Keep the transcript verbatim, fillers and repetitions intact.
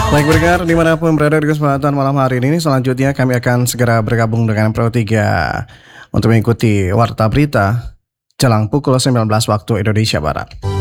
Baik pendengar, dimanapun berada di kesempatan malam hari ini, selanjutnya kami akan segera bergabung dengan Pro tiga untuk mengikuti Warta Berita jelang pukul sembilan belas waktu Indonesia Barat.